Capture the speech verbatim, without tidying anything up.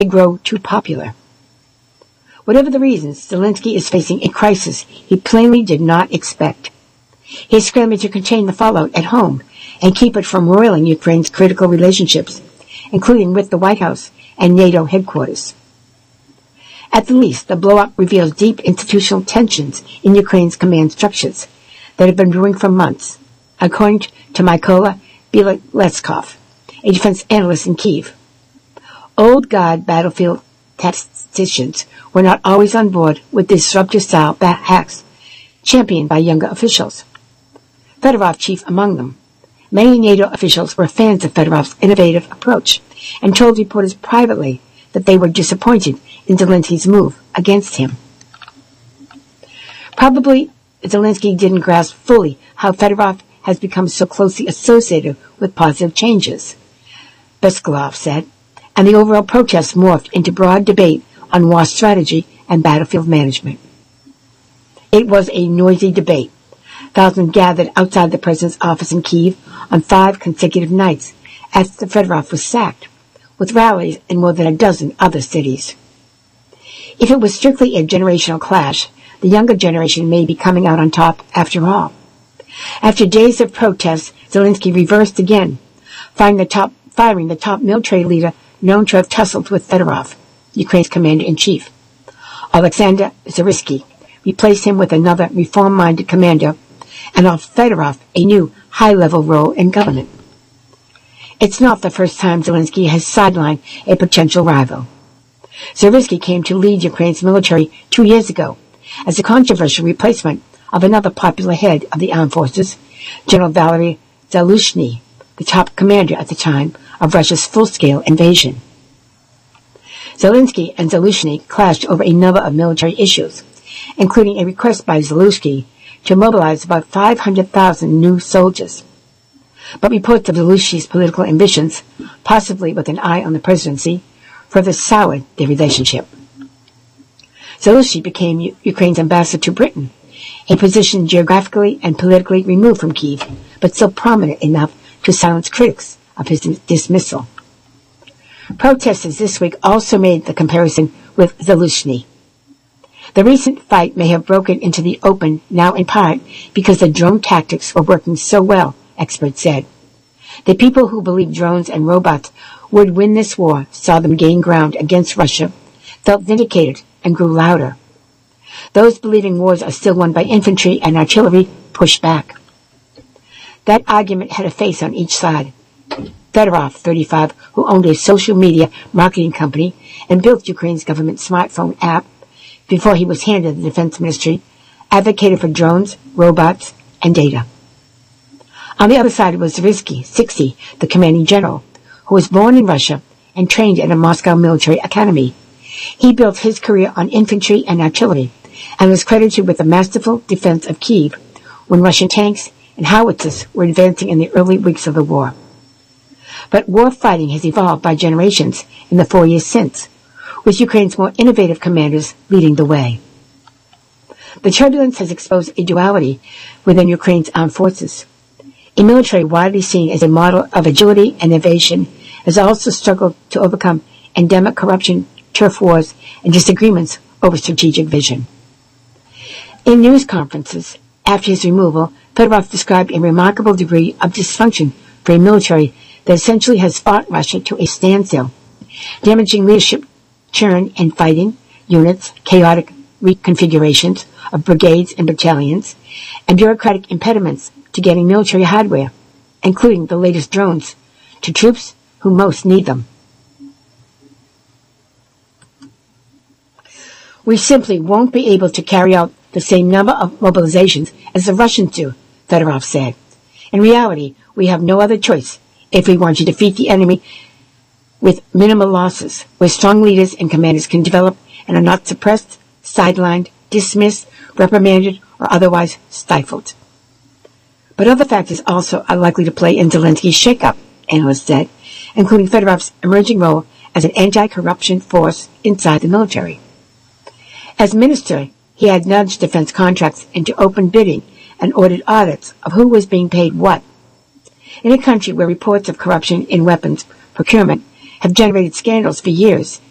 grow too popular. Whatever the reasons, Zelensky is facing a crisis he plainly did not expect. He is scrambling to contain the fallout at home and keep it from roiling Ukraine's critical relationships, including with the White House and NATO headquarters. At the least, the blow-up reveals deep institutional tensions in Ukraine's command structures that have been brewing for months, according to Mykola Bieleskov, a defense analyst in Kyiv. Old guard battlefield statisticians were not always on board with disruptive-style hacks championed by younger officials, Fedorov chief among them. Many NATO officials were fans of Fedorov's innovative approach and told reporters privately that they were disappointed in Zelensky's move against him. Probably Zelensky didn't grasp fully how Fedorov has become so closely associated with positive changes, Beskalov said, and the overall protest morphed into broad debate on war strategy and battlefield management. It was a noisy debate. Thousands gathered outside the president's office in Kyiv on five consecutive nights after Fedorov was sacked, with rallies in more than a dozen other cities. If it was strictly a generational clash, the younger generation may be coming out on top after all. After days of protests, Zelensky reversed again, firing the top, firing the top military leader known to have tussled with Fedorov, Ukraine's commander-in-chief. Alexander Zyritsky replaced him with another reform-minded commander and offered Fedorov a new high-level role in government. It's not the first time Zelensky has sidelined a potential rival. Zyritsky came to lead Ukraine's military two years ago as a controversial replacement of another popular head of the armed forces, General Valery Zaluzhny, the top commander at the time of Russia's full-scale invasion. Zelensky and Zaluzhny clashed over a number of military issues, including a request by Zaluzhny to mobilize about five hundred thousand new soldiers. But reports of Zaluzhny's political ambitions, possibly with an eye on the presidency, further soured their relationship. Zaluzhny became U- Ukraine's ambassador to Britain, a position geographically and politically removed from Kyiv, but still prominent enough to silence critics of his dismissal. Protesters this week also made the comparison with Zaluzhny. The recent fight may have broken into the open, now in part because the drone tactics were working so well, experts said. The people who believed drones and robots would win this war saw them gain ground against Russia, felt vindicated, and grew louder. Those believing wars are still won by infantry and artillery pushed back. That argument had a face on each side. Fedorov, thirty-five, who owned a social media marketing company and built Ukraine's government smartphone app before he was handed the defense ministry, advocated for drones, robots, and data. On the other side was Zyritsky, sixty, the commanding general, who was born in Russia and trained at a Moscow military academy. He built his career on infantry and artillery and was credited with the masterful defense of Kyiv when Russian tanks and howitzers were advancing in the early weeks of the war. But war fighting has evolved by generations in the four years since, with Ukraine's more innovative commanders leading the way. The turbulence has exposed a duality within Ukraine's armed forces. A military widely seen as a model of agility and innovation has also struggled to overcome endemic corruption, turf wars, and disagreements over strategic vision. In news conferences, after his removal, Fedorov described a remarkable degree of dysfunction for a military that essentially has fought Russia to a standstill, damaging leadership, churn in fighting, units, chaotic reconfigurations of brigades and battalions, and bureaucratic impediments to getting military hardware, including the latest drones, to troops who most need them. We simply won't be able to carry out the same number of mobilizations as the Russians do, Fedorov said. In reality, we have no other choice if we want to defeat the enemy with minimal losses, where strong leaders and commanders can develop and are not suppressed, sidelined, dismissed, reprimanded, or otherwise stifled. But other factors also are likely to play in Zelensky's shakeup, analysts said, including Fedorov's emerging role as an anti-corruption force inside the military. As minister, he had nudged defense contracts into open bidding and ordered audits of who was being paid what. In a country where reports of corruption in weapons procurement have generated scandals for years,